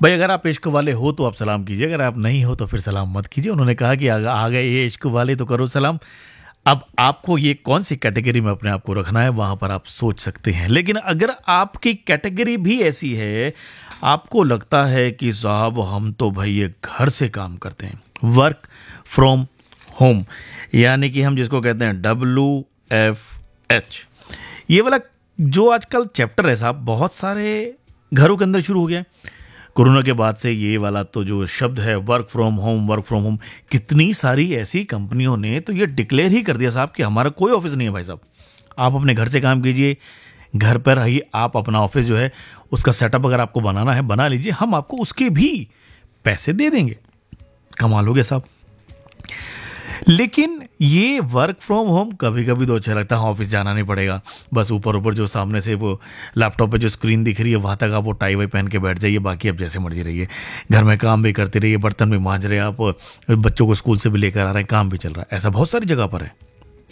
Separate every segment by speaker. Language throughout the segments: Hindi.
Speaker 1: भाई अगर आप इश्क वाले हो तो आप सलाम कीजिए, अगर आप नहीं हो तो फिर सलाम मत कीजिए। उन्होंने कहा कि आ गए ये इश्क वाले तो करो सलाम। अब आपको ये कौन सी कैटेगरी में अपने आप को रखना है वहां पर आप सोच सकते हैं। लेकिन अगर आपकी कैटेगरी भी ऐसी है, आपको लगता है कि साहब हम तो भाई ये घर से काम करते हैं, वर्क फ्रॉम होम, यानी कि हम जिसको कहते हैं WFH, ये वाला जो आजकल चैप्टर है साहब बहुत सारे घरों के अंदर शुरू हो गया है। कोरोना के बाद से ये वाला तो जो शब्द है वर्क फ्रॉम होम, कितनी सारी ऐसी कंपनियों ने तो ये डिक्लेयर ही कर दिया साहब कि हमारा कोई ऑफिस नहीं है भाई साहब, आप अपने घर से काम कीजिए, घर पर रहिए, आप अपना ऑफिस जो है उसका सेटअप अगर आपको बनाना है बना लीजिए, हम आपको उसके भी पैसे दे देंगे। कमाल हो गया साहब। लेकिन ये वर्क फ्रॉम होम कभी कभी तो अच्छा लगता है, ऑफिस जाना नहीं पड़ेगा, बस ऊपर ऊपर जो सामने से वो लैपटॉप पे जो स्क्रीन दिख रही है वहाँ तक आप वो टाई वाई पहन के बैठ जाइए, बाकी आप जैसे मर्जी रहिए, घर में काम भी करते रहिए, बर्तन भी मांज रहे हैं आप, बच्चों को स्कूल से भी लेकर आ रहे हैं, काम भी चल रहा है। ऐसा बहुत सारी जगह पर है।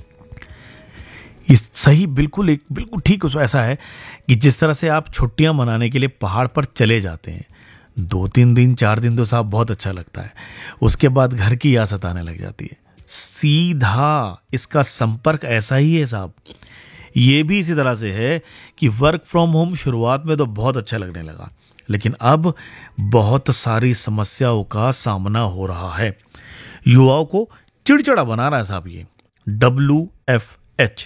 Speaker 1: इस सही बिल्कुल बिल्कुल ठीक ऐसा है कि जिस तरह से आप छुट्टियां मनाने के लिए पहाड़ पर चले जाते हैं, 2-3 दिन 4 दिन तो साहब बहुत अच्छा लगता है, उसके बाद घर की याद सताने लग जाती है। सीधा इसका संपर्क ऐसा ही है साहब। ये भी इसी तरह से है कि वर्क फ्रॉम होम शुरुआत में तो बहुत अच्छा लगने लगा, लेकिन अब बहुत सारी समस्याओं का सामना हो रहा है, युवाओं को चिड़चिड़ा बना रहा है साहब ये WFH।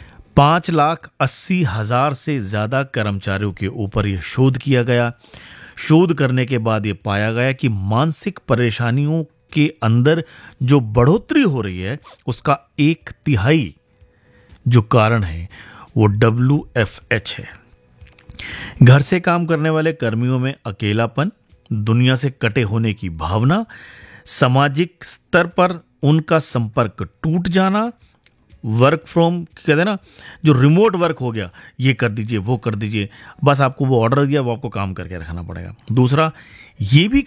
Speaker 1: 5,80,000 से ज्यादा कर्मचारियों के ऊपर यह शोध किया गया। शोध करने के बाद यह पाया गया कि मानसिक परेशानियों के अंदर जो बढ़ोतरी हो रही है उसका 1/3 जो कारण है वो WFH है। घर से काम करने वाले कर्मियों में अकेलापन, दुनिया से कटे होने की भावना, सामाजिक स्तर पर उनका संपर्क टूट जाना, वर्क फ्रॉम कहते हैं ना, जो रिमोट वर्क हो गया, ये कर दीजिए वो कर दीजिए, बस आपको वो ऑर्डर दिया वो आपको काम करके रखना पड़ेगा। दूसरा ये भी